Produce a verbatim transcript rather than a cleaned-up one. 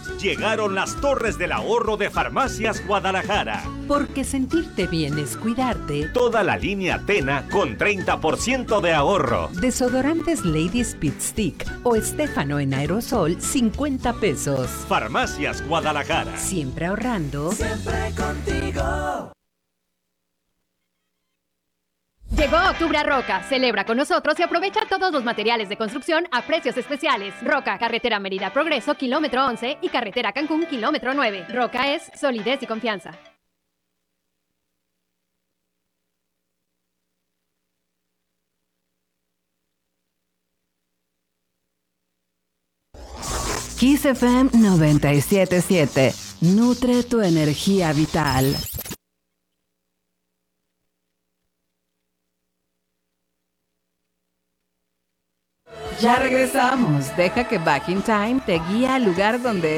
Llegaron las torres del ahorro de Farmacias Guadalajara. Porque sentirte bien es cuidarte. Toda la línea Tena con treinta por ciento de ahorro. Desodorantes Lady Speed Stick o Estefano en aerosol, cincuenta pesos. Farmacias Guadalajara. Siempre ahorrando. Siempre contigo. Llegó octubre a Roca. Celebra con nosotros y aprovecha todos los materiales de construcción a precios especiales. Roca, carretera Mérida Progreso, kilómetro once y carretera Cancún, kilómetro nueve. Roca es solidez y confianza. Kiss F M noventa y siete punto siete. Nutre tu energía vital. Ya regresamos. Deja que Back in Time te guíe al lugar donde